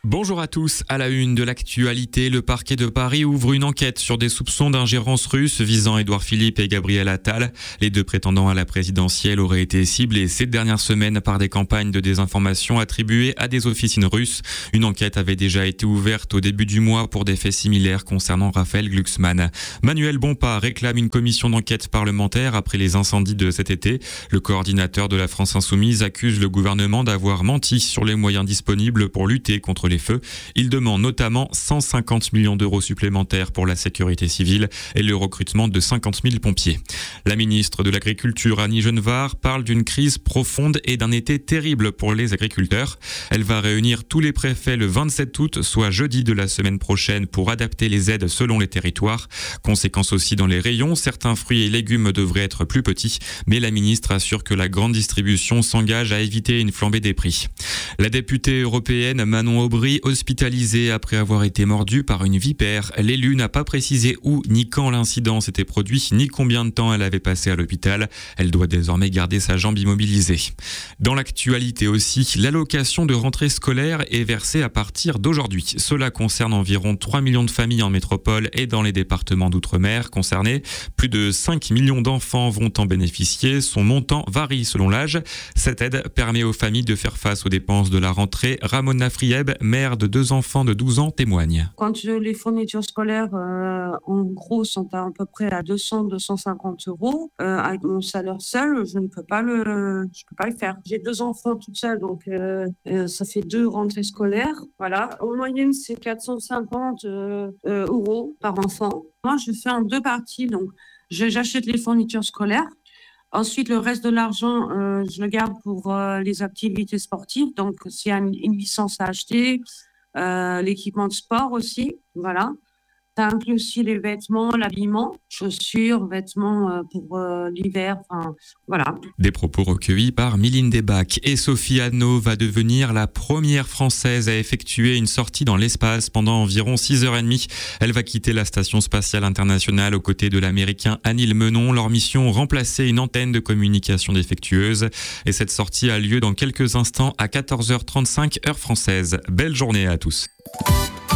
Bonjour à tous. À la une de l'actualité, le parquet de Paris ouvre une enquête sur des soupçons d'ingérence russe visant Édouard Philippe et Gabriel Attal. Les deux prétendants à la présidentielle auraient été ciblés ces dernières semaines par des campagnes de désinformation attribuées à des officines russes. Une enquête avait déjà été ouverte au début du mois pour des faits similaires concernant Raphaël Glucksmann. Manuel Bompard réclame une commission d'enquête parlementaire après les incendies de cet été. Le coordinateur de la France Insoumise accuse le gouvernement d'avoir menti sur les moyens disponibles pour lutter contre les feux. Il demande notamment 150 millions d'euros supplémentaires pour la sécurité civile et le recrutement de 50 000 pompiers. La ministre de l'Agriculture, Annie Genevard, parle d'une crise profonde et d'un été terrible pour les agriculteurs. Elle va réunir tous les préfets le 27 août, soit jeudi de la semaine prochaine, pour adapter les aides selon les territoires. Conséquence aussi dans les rayons, certains fruits et légumes devraient être plus petits, mais la ministre assure que la grande distribution s'engage à éviter une flambée des prix. La députée européenne Manon Aubry, hospitalisée après avoir été mordue par une vipère. L'élu n'a pas précisé où ni quand l'incident s'était produit, ni combien de temps elle avait passé à l'hôpital. Elle doit désormais garder sa jambe immobilisée. Dans l'actualité aussi, l'allocation de rentrée scolaire est versée à partir d'aujourd'hui. Cela concerne environ 3 millions de familles en métropole et dans les départements d'outre-mer concernés. Plus de 5 millions d'enfants vont en bénéficier. Son montant varie selon l'âge. Cette aide permet aux familles de faire face aux dépenses de la rentrée. Ramona Frieb, mère de 2 enfants de 12 ans, témoigne. Quand les fournitures scolaires, en gros, sont à peu près à 200-250 euros, avec mon salaire seul, je peux pas le faire. J'ai 2 enfants toute seule, donc ça fait 2 rentrées scolaires. Voilà. En moyenne, c'est 450 euros par enfant. Moi, je fais en 2 parties. Donc, j'achète les fournitures scolaires. Ensuite, le reste de l'argent, je le garde pour les activités sportives. Donc, s'il y a une licence à acheter, l'équipement de sport aussi, voilà. Ça inclut aussi les vêtements, l'habillement, chaussures, vêtements pour l'hiver, enfin, voilà. Des propos recueillis par Mylène Debac. Et Sophie Anneau va devenir la première Française à effectuer une sortie dans l'espace pendant environ 6h30. Elle va quitter la Station spatiale internationale aux côtés de l'Américain Anil Menon. Leur mission, remplacer une antenne de communication défectueuse. Et cette sortie a lieu dans quelques instants à 14h35 heure française. Belle journée à tous.